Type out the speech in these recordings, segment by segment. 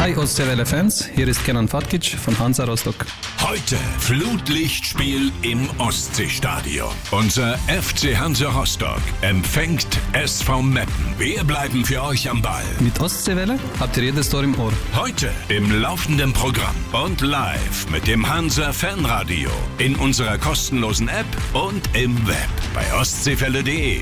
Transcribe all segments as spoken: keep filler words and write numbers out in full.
Hi Ostseewelle-Fans, hier ist Kenan Fatkic von Hansa Rostock. Heute Flutlichtspiel im Ostseestadion. Unser F C Hansa Rostock empfängt S V Meppen. Wir bleiben für euch am Ball. Mit Ostseewelle habt ihr jedes Tor im Ohr. Heute im laufenden Programm und live mit dem Hansa Fanradio in unserer kostenlosen App und im Web bei ostseewelle punkt de.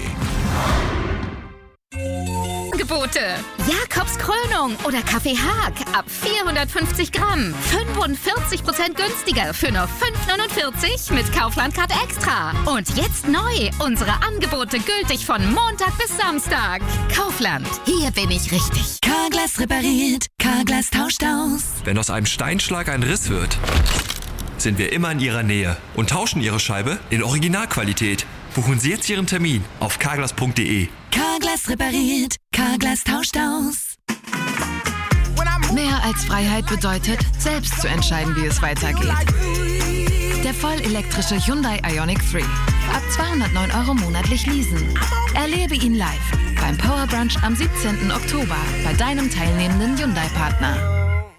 Angebote. Jakobs Krönung oder Kaffee Haag ab vierhundertfünfzig Gramm. fünfundvierzig Prozent günstiger für nur fünf neunundvierzig mit Kaufland-Card Extra. Und jetzt neu. Unsere Angebote gültig von Montag bis Samstag. Kaufland. Hier bin ich richtig. Carglass repariert. Carglass tauscht aus. Wenn aus einem Steinschlag ein Riss wird, sind wir immer in Ihrer Nähe und tauschen Ihre Scheibe in Originalqualität. Buchen Sie jetzt Ihren Termin auf carglass punkt de. Carglass repariert. Carglass tauscht aus. Mehr als Freiheit bedeutet, selbst zu entscheiden, wie es weitergeht. Der voll elektrische Hyundai Ioniq drei. Ab zweihundertneun Euro monatlich leasen. Erlebe ihn live beim Power Brunch am siebzehnten Oktober bei deinem teilnehmenden Hyundai-Partner.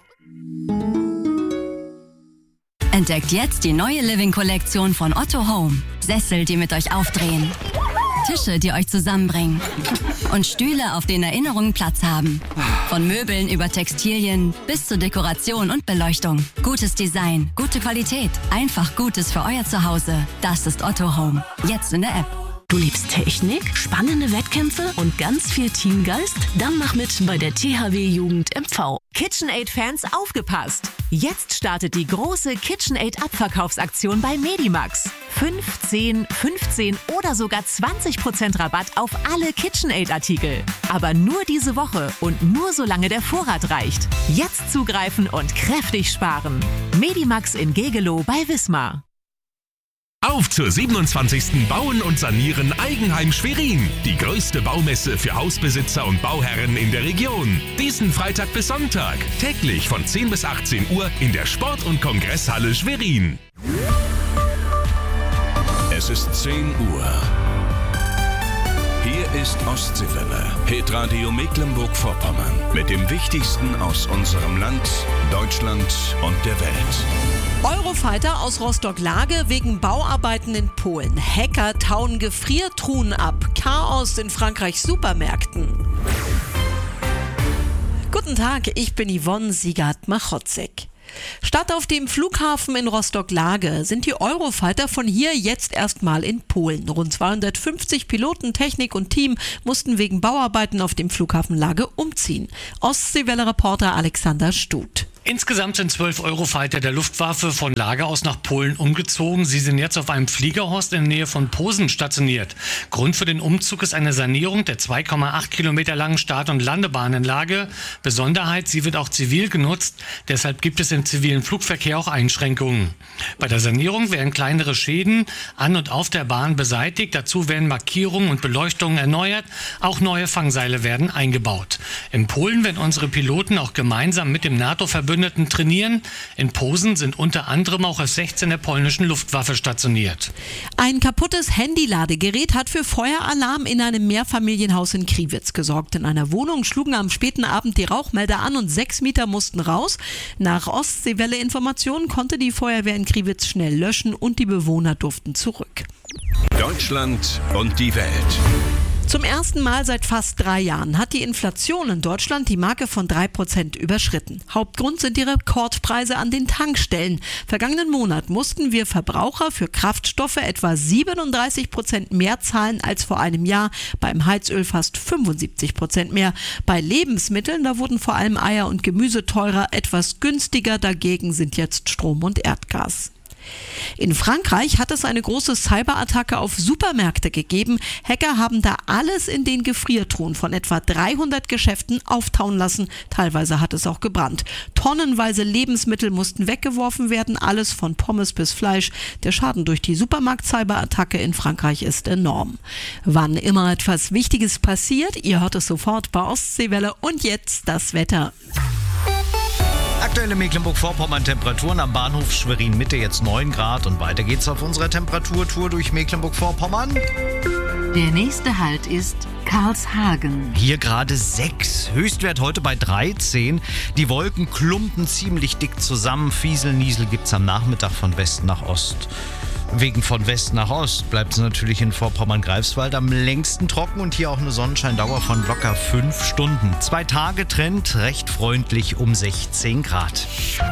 Entdeckt jetzt die neue Living-Kollektion von Otto Home. Sessel, die mit euch aufdrehen. Tische, die euch zusammenbringen. Und Stühle, auf denen Erinnerungen Platz haben. Von Möbeln über Textilien bis zu Dekoration und Beleuchtung. Gutes Design, gute Qualität. Einfach Gutes für euer Zuhause. Das ist Otto Home. Jetzt in der App. Du liebst Technik, spannende Wettkämpfe und ganz viel Teamgeist? Dann mach mit bei der T H W Jugend M V. KitchenAid-Fans aufgepasst! Jetzt startet die große KitchenAid-Abverkaufsaktion bei Medimax. fünf, zehn, fünfzehn oder sogar zwanzig Prozent Rabatt auf alle KitchenAid-Artikel. Aber nur diese Woche und nur solange der Vorrat reicht. Jetzt zugreifen und kräftig sparen. Medimax in Gegelow bei Wismar. Auf zur siebenundzwanzigsten Bauen und Sanieren Eigenheim Schwerin. Die größte Baumesse für Hausbesitzer und Bauherren in der Region. Diesen Freitag bis Sonntag. Täglich von zehn bis achtzehn Uhr in der Sport- und Kongresshalle Schwerin. Es ist zehn Uhr. Hier ist Ostseewelle, Hitradio Mecklenburg-Vorpommern. Mit dem Wichtigsten aus unserem Land, Deutschland und der Welt. Eurofighter aus Rostock-Lage wegen Bauarbeiten in Polen. Hacker tauen Gefriertruhen ab. Chaos in Frankreichs Supermärkten. Guten Tag, ich bin Yvonne Siegert-Machotzek. Statt auf dem Flughafen in Rostock-Lage sind die Eurofighter von hier jetzt erstmal in Polen. Rund zweihundertfünfzig Piloten, Technik und Team mussten wegen Bauarbeiten auf dem Flughafen Lage umziehen. Ostseewelle-Reporter Alexander Stuth. Insgesamt sind zwölf Eurofighter der Luftwaffe von Lage aus nach Polen umgezogen. Sie sind jetzt auf einem Fliegerhorst in der Nähe von Posen stationiert. Grund für den Umzug ist eine Sanierung der zwei Komma acht Kilometer langen Start- und Landebahnanlage. Besonderheit, sie wird auch zivil genutzt. Deshalb gibt es im zivilen Flugverkehr auch Einschränkungen. Bei der Sanierung werden kleinere Schäden an und auf der Bahn beseitigt. Dazu werden Markierungen und Beleuchtungen erneuert. Auch neue Fangseile werden eingebaut. In Polen werden unsere Piloten auch gemeinsam mit dem NATO-Verbündeten trainieren. In Posen sind unter anderem auch F sechzehn der polnischen Luftwaffe stationiert. Ein kaputtes Handyladegerät hat für Feueralarm in einem Mehrfamilienhaus in Kriwitz gesorgt. In einer Wohnung schlugen am späten Abend die Rauchmelder an und sechs Mieter mussten raus. Nach Ostseewelle-Informationen konnte die Feuerwehr in Kriwitz schnell löschen und die Bewohner durften zurück. Deutschland und die Welt. Zum ersten Mal seit fast drei Jahren hat die Inflation in Deutschland die Marke von drei Prozent überschritten. Hauptgrund sind die Rekordpreise an den Tankstellen. Vergangenen Monat mussten wir Verbraucher für Kraftstoffe etwa siebenunddreißig Prozent mehr zahlen als vor einem Jahr, beim Heizöl fast fünfundsiebzig Prozent mehr. Bei Lebensmitteln, da wurden vor allem Eier und Gemüse teurer, etwas günstiger dagegen sind jetzt Strom und Erdgas. In Frankreich hat es eine große Cyberattacke auf Supermärkte gegeben. Hacker haben da alles in den Gefriertruhen von etwa dreihundert Geschäften auftauen lassen. Teilweise hat es auch gebrannt. Tonnenweise Lebensmittel mussten weggeworfen werden, alles von Pommes bis Fleisch. Der Schaden durch die Supermarkt-Cyberattacke in Frankreich ist enorm. Wann immer etwas Wichtiges passiert, ihr hört es sofort bei Ostseewelle. Und jetzt das Wetter. Aktuelle Mecklenburg-Vorpommern-Temperaturen am Bahnhof Schwerin Mitte jetzt neun Grad und weiter geht's auf unserer Temperaturtour durch Mecklenburg-Vorpommern. Der nächste Halt ist Karlshagen. Hier gerade sechs. Höchstwert heute bei dreizehn. Die Wolken klumpen ziemlich dick zusammen. Fiesel, Niesel gibt's am Nachmittag von West nach Ost. Wegen von West nach Ost bleibt es natürlich in Vorpommern-Greifswald am längsten trocken und hier auch eine Sonnenscheindauer von locker fünf Stunden. Zwei Tage Trend, recht freundlich um sechzehn Grad.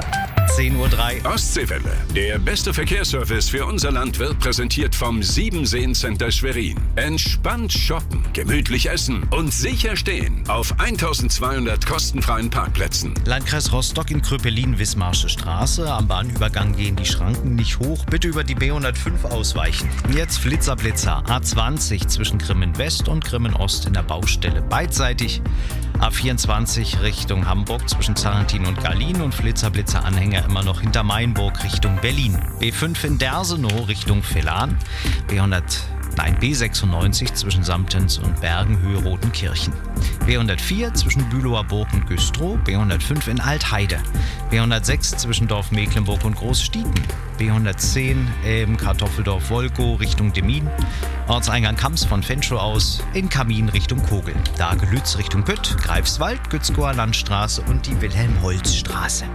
zehn Uhr drei. Ostseewelle. Der beste Verkehrsservice für unser Land wird präsentiert vom Siebenseen-Center Schwerin. Entspannt shoppen, gemütlich essen und sicher stehen auf eintausendzweihundert kostenfreien Parkplätzen. Landkreis Rostock in Kröpelin-Wismarsche Straße. Am Bahnübergang gehen die Schranken nicht hoch. Bitte über die B hundertfünf ausweichen. Jetzt Flitzerblitzer. A zwanzig zwischen Grimmen West und Grimmen Ost in der Baustelle. Beidseitig. A vierundzwanzig Richtung Hamburg zwischen Zarentin und Garlin und Flitzerblitzer-Anhänger immer noch hinter Mainburg Richtung Berlin. B fünf in Dersenow Richtung Velan. B hundert, nein, B sechsundneunzig zwischen Samtens und Bergen Höhe Rotenkirchen. B hundertvier zwischen Bülower Burg und Güstrow. B hundertfünf in Altheide. B hundertsechs zwischen Dorf Mecklenburg und Großstieten. B hundertzehn im Kartoffeldorf Wolkow Richtung Demmin. Ortseingang Kamps von Fenschow aus in Kamin Richtung Kogel. Dagelütz Richtung Pütt, Greifswald, Gützkower Landstraße und die Wilhelm-Holz-Straße.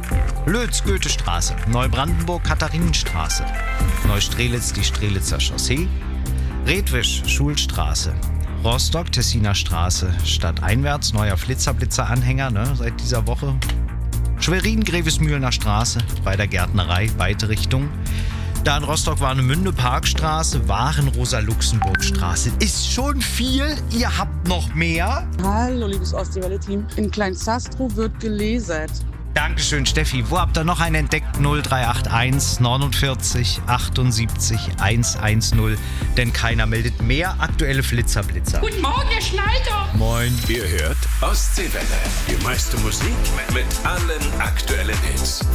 Lötz Goethestraße, Neubrandenburg Katharinenstraße, Neustrelitz die Strelitzer Chaussee, Redwisch Schulstraße, Rostock Tessiner Straße, stadteinwärts neuer Flitzerblitzer-Anhänger ne, seit dieser Woche. Schwerin Grevesmühlener Straße bei der Gärtnerei, beide Richtungen. Da in Rostock Warnemünde Parkstraße, Waren Rosa-Luxemburg-Straße. Ist schon viel, ihr habt noch mehr. Hallo liebes Ostseewelle-Team, in Klein-Zastrow wird gelesen. Dankeschön, Steffi. Wo habt ihr noch einen entdeckt? null drei acht eins neunundvierzig achtundsiebzig hundertzehn. Denn keiner meldet mehr aktuelle Flitzerblitzer. Guten Morgen, Herr Schneider. Moin. Ihr hört Ostseewelle. Die meiste Musik mit allen aktuellen Hits.